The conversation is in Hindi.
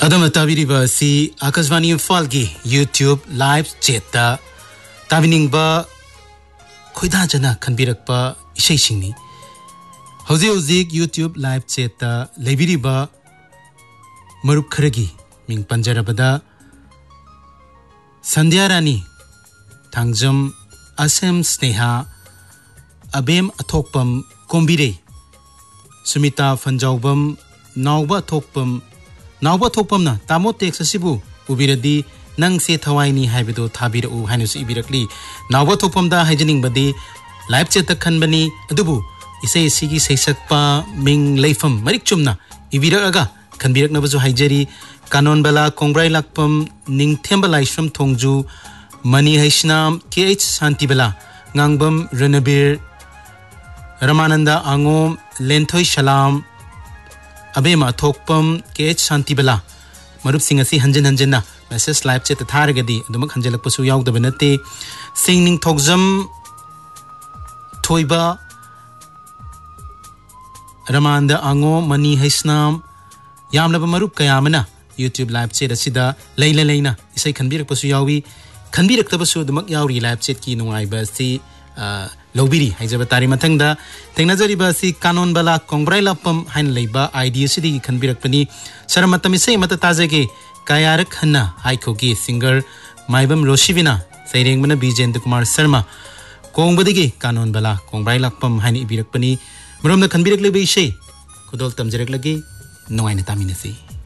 अदम ताबिरिबा सी आकाशवाणी इम्फाल की यूट्यूब लाइव चेता ताबिनिंगबा खोइदा जना खनबिरकपा इशैसिंगनी हौजिक यूट्यूब लाइव चेता लेबिरिबा मरुप खरगी मिंग पंजरबदा संध्या रानी थांगजम असम स्नेहा अबेम अथोकपम कोम्बिरे सुमिता फंजाउबम नावबा थोकपमना तामो टेक्स असिबु उबिरदी नंग से थवाइनी हाइबदो थाबिरउ हाइनुस इबिरकली नावबा थोकपमदा हाइजनिंगबदी लाइव चेत खनबनी अदुबु इसे सिगी सैसकपा मिंग लेफम मरिक चुमना इबिरकगा खनबिरकनबजु हाइजरी कानोन बला कोंग्राई लाकपम निंगथेंबा Laishram थोंजु money हैशनाम KH शांतिबला ngangbam Renabir Ramananda Angom Lenthoi Shalam Abema Thokpam KH Shantibala Marup Singasi Hanjan message live chat Tharagadi Dumak Hanjalak Pasu Yaw the Benete Singing Tokzam Toiba Ramananda Ango Mani Haisnam Yamlaba Marup Kayamana YouTube live chat Asida Leina Isai Kanbirak Pasu Yawi खनबिरक तबसु दुमक यावरी live चेट की नुंगाइबा सी लोबिरी हाइजबा तारी मथंगदा तेंगनाजरिबा सी कानोन बला कोंग्राई लापम हाइन लेबा आईडिया सिदी खनबिरक पनी सरमतमी से मत ताजेगे कायारक हन्ना हाइखोगी सिंगर माइबम रोशिविना सैरेंगमना बीजेंद्र कुमार शर्मा कोंगबदिगे कानोन बला कोंग्राई लापम हाइन इबिरक पनी मरोमना खनबिरक लेबे इसे खुदोल तमजरक लगे नुंगाइना तामिनसी